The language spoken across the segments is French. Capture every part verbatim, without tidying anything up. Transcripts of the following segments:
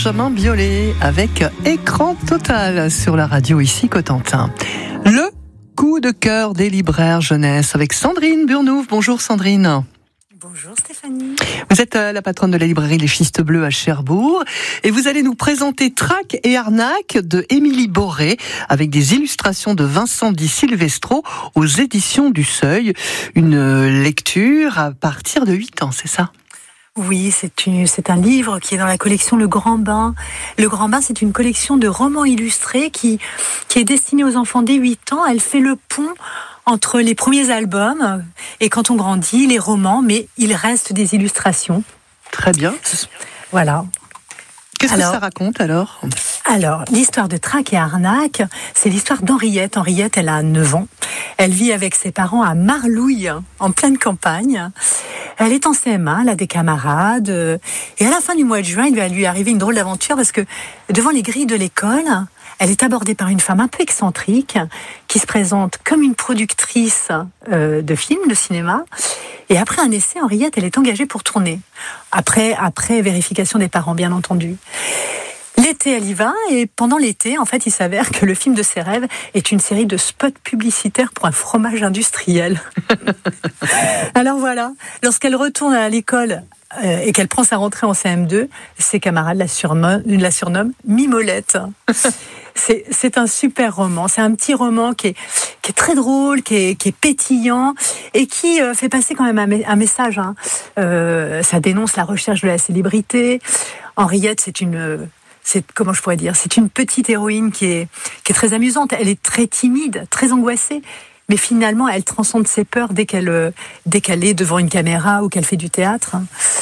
Benjamin Biolay avec Écran Total sur la radio ici Cotentin. Le coup de cœur des libraires jeunesse avec Sandrine Burnouve. Bonjour Sandrine. Bonjour Stéphanie. Vous êtes la patronne de la librairie Les Schistes Bleus à Cherbourg et vous allez nous présenter Trac et Arnaque de Émilie Boré avec des illustrations de Vincent Di Silvestro aux éditions du Seuil. Une lecture à partir de huit ans, c'est ça ? Oui, c'est, une, c'est un livre qui est dans la collection Le Grand Bain. Le Grand Bain, c'est une collection de romans illustrés qui, qui est destinée aux enfants dès huit ans. Elle fait le pont entre les premiers albums et quand on grandit, les romans, mais il reste des illustrations. Très bien. Voilà. Qu'est-ce alors, que ça raconte alors ? Alors, l'histoire de Trac et Arnaque, c'est l'histoire d'Henriette. Henriette, elle a neuf ans. Elle vit avec ses parents à Marlouille, en pleine campagne. Elle est en C M un, elle a des camarades. Et à la fin du mois de juin, il va lui arriver une drôle d'aventure parce que devant les grilles de l'école, elle est abordée par une femme un peu excentrique qui se présente comme une productrice euh, de films, de cinéma. Et après un essai, Henriette, elle est engagée pour tourner. Après, après vérification des parents, bien entendu. L'été, elle y va, et pendant l'été, en fait, il s'avère que le film de ses rêves est une série de spots publicitaires pour un fromage industriel. Alors voilà, lorsqu'elle retourne à l'école euh, et qu'elle prend sa rentrée en C M deux, ses camarades la surnomment, la surnomment Mimolette. C'est, c'est un super roman. C'est un petit roman qui est, qui est très drôle, qui est, qui est pétillant et qui euh, fait passer quand même un, un message. Hein. Euh, ça dénonce la recherche de la célébrité. Henriette, c'est une... C'est, comment je pourrais dire, c'est une petite héroïne qui est, qui est très amusante. Elle est très timide, très angoissée, mais finalement, elle transcende ses peurs dès qu'elle, dès qu'elle est devant une caméra ou qu'elle fait du théâtre.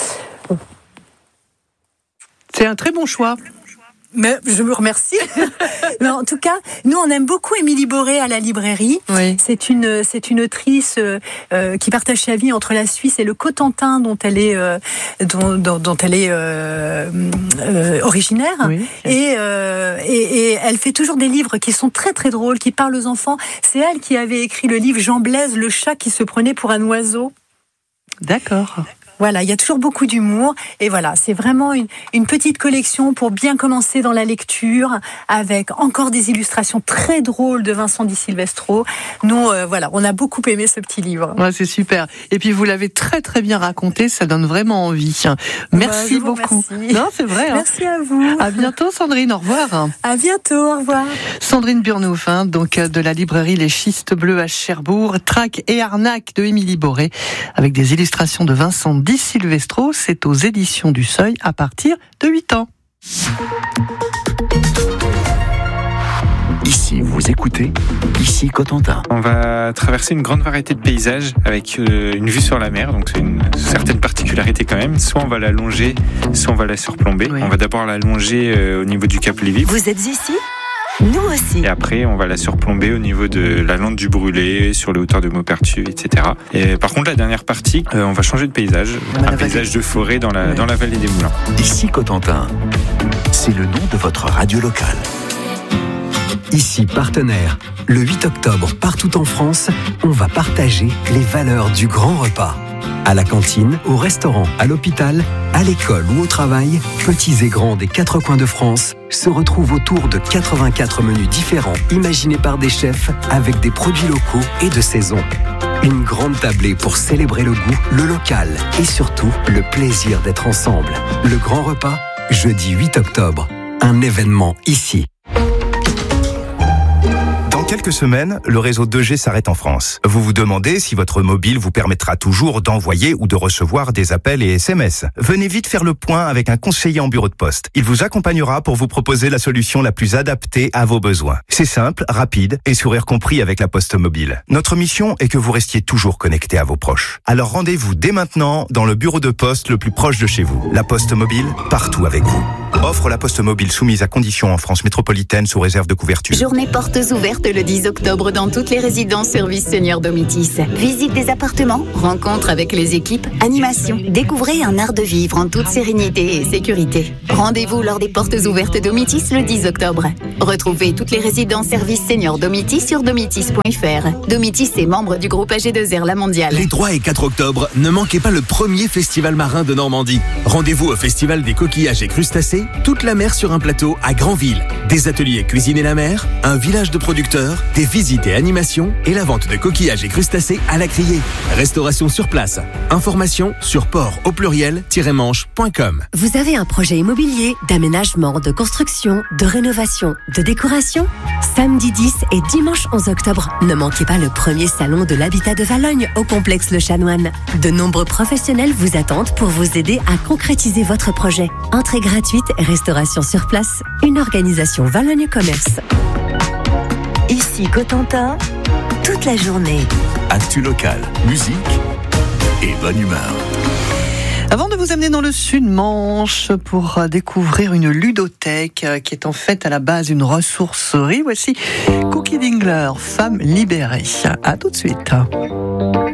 C'est un très bon choix. Mais je vous remercie. Mais en tout cas, nous on aime beaucoup Émilie Boré à la librairie. Oui. C'est une c'est une autrice euh, qui partage sa vie entre la Suisse et le Cotentin dont elle est euh, dont, dont, dont elle est euh, euh, originaire. Oui. Et, euh, et et elle fait toujours des livres qui sont très très drôles, qui parlent aux enfants. C'est elle qui avait écrit le livre Jean Blaise, le chat qui se prenait pour un oiseau. D'accord. Voilà, il y a toujours beaucoup d'humour et voilà, c'est vraiment une, une petite collection pour bien commencer dans la lecture avec encore des illustrations très drôles de Vincent Di Silvestro. Nous, euh, voilà, on a beaucoup aimé ce petit livre. Ouais, c'est super. Et puis vous l'avez très très bien raconté, ça donne vraiment envie. Merci bah, beaucoup. Remercie. Non, c'est vrai. Merci hein. à vous. À bientôt Sandrine, au revoir. À bientôt, au revoir. Sandrine Burnouve, hein, donc de la librairie Les Schistes Bleus à Cherbourg, Trac et Arnaque de Émilie Boré avec des illustrations de Vincent Di Silvestro, c'est aux éditions du Seuil à partir de huit ans. Ici, vous écoutez, ici Cotentin. On va traverser une grande variété de paysages avec euh, une vue sur la mer, donc c'est une certaine particularité quand même. Soit on va la longer, soit on va la surplomber. Oui. On va d'abord la longer euh, au niveau du Cap Lévis. Vous êtes ici ? Nous aussi. Et après, on va la surplomber au niveau de la lande du Brûlé, sur les hauteurs de Maupertuis, et cetera. Et par contre, la dernière partie, euh, on va changer de paysage. Un paysage de forêt dans la, ouais. dans la vallée des Moulins. Ici Cotentin, c'est le nom de votre radio locale. Ici partenaire, le huit octobre, partout en France, on va partager les valeurs du grand repas. À la cantine, au restaurant, à l'hôpital, à l'école ou au travail, petits et grands des quatre coins de France se retrouvent autour de quatre-vingt-quatre menus différents imaginés par des chefs avec des produits locaux et de saison. Une grande tablée pour célébrer le goût, le local et surtout le plaisir d'être ensemble. Le grand repas, jeudi huit octobre, un événement ici. Quelques semaines, le réseau deux G s'arrête en France. Vous vous demandez si votre mobile vous permettra toujours d'envoyer ou de recevoir des appels et S M S. Venez vite faire le point avec un conseiller en bureau de poste. Il vous accompagnera pour vous proposer la solution la plus adaptée à vos besoins. C'est simple, rapide et sourire compris avec la Poste Mobile. Notre mission est que vous restiez toujours connecté à vos proches. Alors rendez-vous dès maintenant dans le bureau de poste le plus proche de chez vous. La Poste Mobile, partout avec vous. Offre la Poste Mobile soumise à conditions en France métropolitaine sous réserve de couverture. Journée portes ouvertes le dix octobre dans toutes les résidences service Senior Domitis. Visite des appartements, rencontre avec les équipes, animation. Découvrez un art de vivre en toute sérénité et sécurité. Rendez-vous lors des portes ouvertes Domitis le dix octobre. Retrouvez toutes les résidences service Senior Domitis sur domitis point f r. Domitis est membre du groupe A G deux R La Mondiale. Les trois et quatre octobre, ne manquez pas le premier festival marin de Normandie. Rendez-vous au Festival des coquillages et crustacés toute la mer sur un plateau à Granville. Des ateliers cuisine et la mer, un village de producteurs, des visites et animations et la vente de coquillages et crustacés à la criée. Restauration sur place. Informations sur port au pluriel-manche point com. Vous avez un projet immobilier, d'aménagement, de construction, de rénovation, de décoration ? Samedi dix et dimanche onze octobre, ne manquez pas le premier salon de l'habitat de Valognes au complexe Le Chanoine. De nombreux professionnels vous attendent pour vous aider à concrétiser votre projet. Entrée gratuite et restauration sur place. Une organisation Valognes Commerce. Ici Cotentin, toute la journée. Actu local, musique et bonne humeur. Avant de vous amener dans le Sud-Manche pour découvrir une ludothèque qui est en fait à la base une ressourcerie, voici Cookie Dingler, femme libérée. À tout de suite.